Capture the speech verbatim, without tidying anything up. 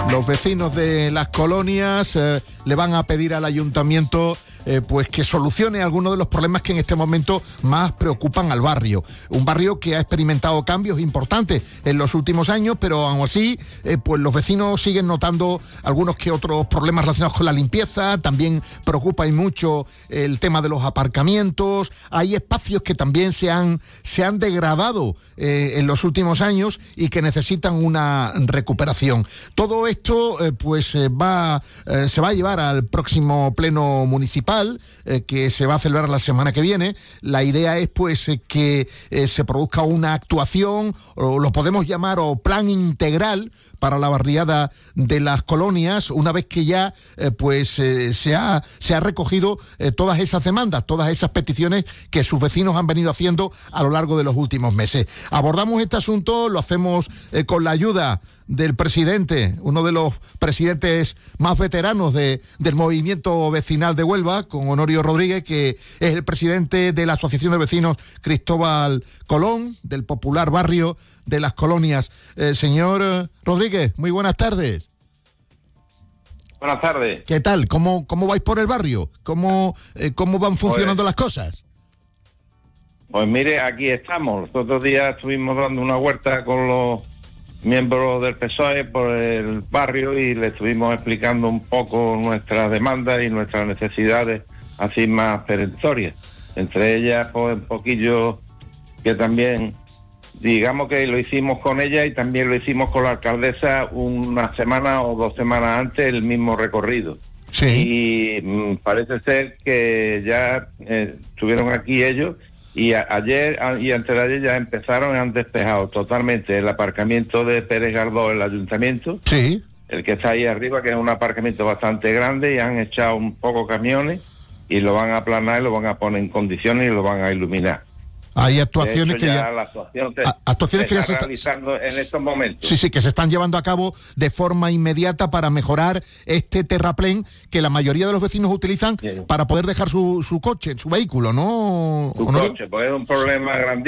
Los vecinos de las colonias eh, le van a pedir al ayuntamiento eh, pues que solucione algunos de los problemas que en este momento más preocupan al barrio. Un barrio que ha experimentado cambios importantes en los últimos años, pero aún así eh, pues los vecinos siguen notando algunos que otros problemas relacionados con la limpieza. También preocupa y mucho el tema de los aparcamientos. Hay espacios que también se han, se han degradado eh, en los últimos años y que necesitan una recuperación. Todo esto eh, pues eh, va eh, se va a llevar al próximo pleno municipal eh, que se va a celebrar la semana que viene. La idea es pues eh, que eh, se produzca una actuación, o lo podemos llamar, o plan integral para la barriada de las colonias, una vez que ya eh, pues eh, se ha se ha recogido eh, todas esas demandas, todas esas peticiones que sus vecinos han venido haciendo a lo largo de los últimos meses. Abordamos este asunto, lo hacemos eh, con la ayuda del presidente, uno de los presidentes más veteranos de, del movimiento vecinal de Huelva, con Honorio Rodríguez, que es el presidente de la Asociación de Vecinos Cristóbal Colón, del popular barrio de las colonias. Eh, señor Rodríguez, muy buenas tardes. Buenas tardes. ¿Qué tal? ¿Cómo, cómo vais por el barrio? ¿Cómo, eh, cómo van funcionando pues, las cosas? Pues mire, aquí estamos. Los otros días estuvimos dando una vuelta con los miembros del P S O E por el barrio y le estuvimos explicando un poco nuestras demandas y nuestras necesidades así más perentorias. Entre ellas, pues un poquillo que también, digamos que lo hicimos con ella y también lo hicimos con la alcaldesa una semana o dos semanas antes, el mismo recorrido. Sí. Y mmm, parece ser que ya eh, estuvieron aquí ellos y a, ayer a, y antes de ayer ya empezaron y han despejado totalmente el aparcamiento de Pérez Galdós, el ayuntamiento. Sí. El que está ahí arriba, que es un aparcamiento bastante grande, y han echado un poco camiones y lo van a aplanar y lo van a poner en condiciones y lo van a iluminar. Hay actuaciones hecho, que ya, ya, la actuación se, a, actuaciones se que ya está se realizando está, en estos momentos. Sí, sí, que se están llevando a cabo de forma inmediata para mejorar este terraplén que la mayoría de los vecinos utilizan sí. para poder dejar su, su coche, su vehículo, ¿no? Su coche, pues es un problema grandísimo.